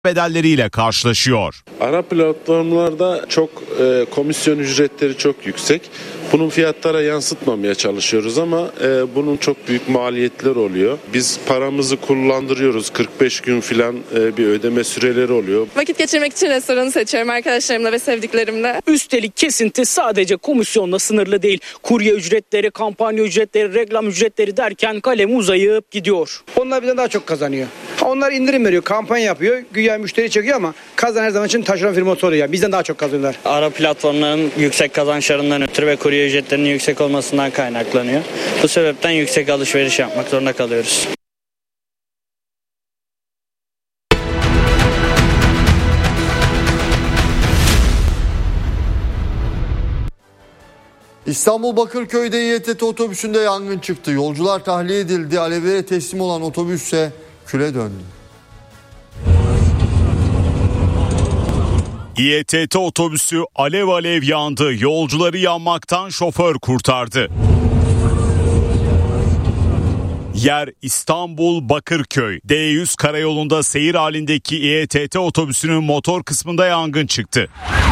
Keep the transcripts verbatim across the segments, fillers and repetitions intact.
bedelleriyle karşılaşıyor. Ara platformlarda çok e, komisyon ücretleri çok yüksek. Bunun fiyatlara yansıtmamaya çalışıyoruz ama e, bunun çok büyük maliyetler oluyor. Biz paramızı kullandırıyoruz. kırk beş gün falan e, bir ödeme süreleri oluyor. Vakit geçirmek için restoranı seçiyorum arkadaşlarımla ve sevdiklerimle. Üstelik kesinti sadece komisyonla sınırlı değil. Kurye ücretleri, kampanya ücretleri, reklam ücretleri derken kalem uzayıp gidiyor. Onlar bizden daha çok kazanıyor. Onlar indirim veriyor, kampanya yapıyor, güya müşteri çekiyor ama kazan her zaman için taşeron firması oluyor. Yani bizden daha çok kazanıyorlar. Ara platformların yüksek kazançlarından ötürü ve kurye ücretlerinin yüksek olmasından kaynaklanıyor. Bu sebepten yüksek alışveriş yapmak zorunda kalıyoruz. İstanbul Bakırköy'de İ E T T otobüsünde yangın çıktı. Yolcular tahliye edildi. Alevlere teslim olan otobüs ise küle döndü. İ E T T otobüsü alev alev yandı. Yolcuları yanmaktan şoför kurtardı. Yer İstanbul Bakırköy. D yüz karayolunda seyir halindeki İ E T T otobüsünün motor kısmında yangın çıktı.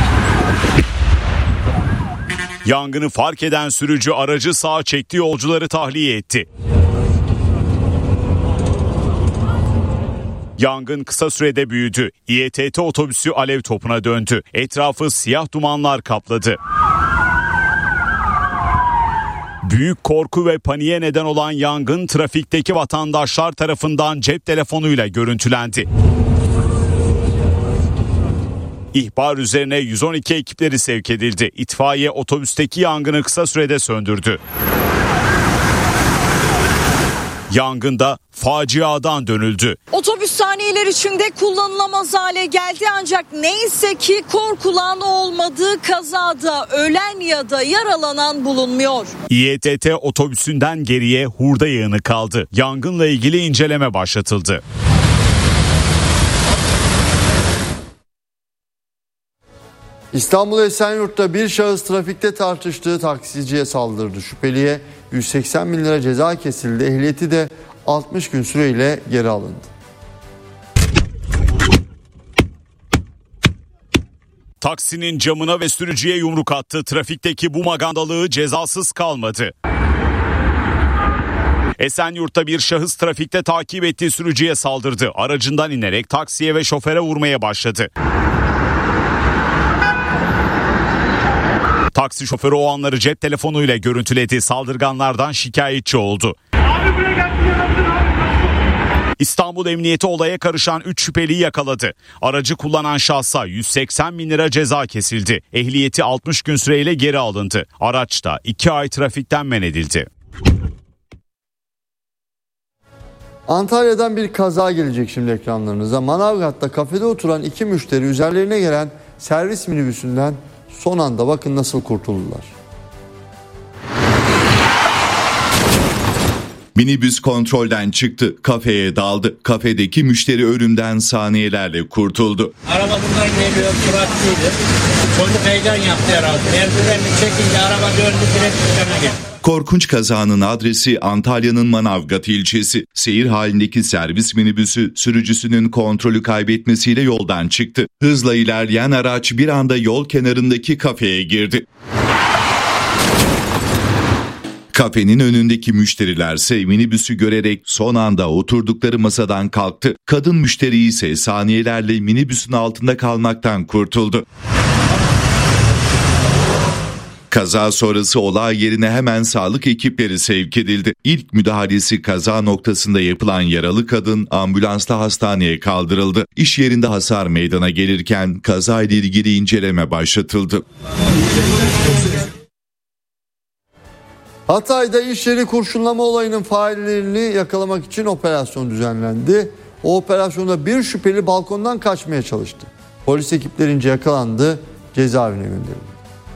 Yangını fark eden sürücü aracı sağa çekti, yolcuları tahliye etti. Yangın kısa sürede büyüdü. İ E T T otobüsü alev topuna döndü. Etrafı siyah dumanlar kapladı. Büyük korku ve paniğe neden olan yangın trafikteki vatandaşlar tarafından cep telefonuyla görüntülendi. İhbar üzerine yüz on iki ekipleri sevk edildi. İtfaiye otobüsteki yangını kısa sürede söndürdü. Yangında faciadan dönüldü. Otobüs saniyeler içinde kullanılamaz hale geldi ancak neyse ki korkulan olmadı. Kazada ölen ya da yaralanan bulunmuyor. İ E T T otobüsünden geriye hurda yığını kaldı. Yangınla ilgili inceleme başlatıldı. İstanbul Esenyurt'ta bir şahıs trafikte tartıştığı taksiciye saldırdı. Şüpheliye yüz seksen bin lira ceza kesildi. Ehliyeti de altmış gün süreyle geri alındı. Taksinin camına ve sürücüye yumruk attı. Trafikteki bu magandalığı cezasız kalmadı. Esenyurt'ta bir şahıs trafikte takip ettiği sürücüye saldırdı. Aracından inerek taksiye ve şoföre vurmaya başladı. Taksi şoförü o anları cep telefonuyla görüntüledi. Saldırganlardan şikayetçi oldu. İstanbul Emniyeti olaya karışan üç şüpheliyi yakaladı. Aracı kullanan şahsa yüz seksen bin lira ceza kesildi. Ehliyeti altmış gün süreyle geri alındı. Araç da iki ay trafikten men edildi. Antalya'dan bir kaza gelecek şimdi ekranlarınıza. Manavgat'ta kafede oturan iki müşteri üzerlerine gelen servis minibüsünden son anda bakın nasıl kurtuldular. Minibüs kontrolden çıktı, kafeye daldı. Kafedeki müşteri ölümden saniyelerle kurtuldu. Araba buradan geliyor, suratlıydı. Çocuk heyecan yaptı herhalde. Merdivenini çekince araba döndü, direkt dükkana geldi. Korkunç kazanın adresi Antalya'nın Manavgat ilçesi. Seyir halindeki servis minibüsü sürücüsünün kontrolü kaybetmesiyle yoldan çıktı. Hızla ilerleyen araç bir anda yol kenarındaki kafeye girdi. Kafenin önündeki müşterilerse minibüsü görerek son anda oturdukları masadan kalktı. Kadın müşteri ise saniyelerle minibüsün altında kalmaktan kurtuldu. Kaza sonrası olay yerine hemen sağlık ekipleri sevk edildi. İlk müdahalesi kaza noktasında yapılan yaralı kadın ambulansla hastaneye kaldırıldı. İş yerinde hasar meydana gelirken kazayla ilgili inceleme başlatıldı. Hatay'da iş yeri kurşunlama olayının faillerini yakalamak için operasyon düzenlendi. O operasyonda bir şüpheli balkondan kaçmaya çalıştı. Polis ekiplerince yakalandı, cezaevine gönderildi.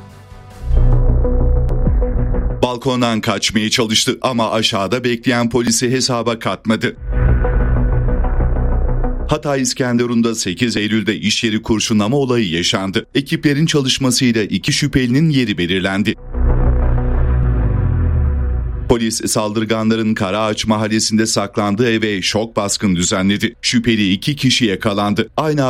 Balkondan kaçmaya çalıştı ama aşağıda bekleyen polisi hesaba katmadı. Hatay İskenderun'da sekiz Eylül'de iş yeri kurşunlama olayı yaşandı. Ekiplerin çalışmasıyla iki şüphelinin yeri belirlendi. Polis saldırganların Karaağaç mahallesinde saklandığı eve şok baskın düzenledi. Şüpheli iki kişi yakalandı. Aynı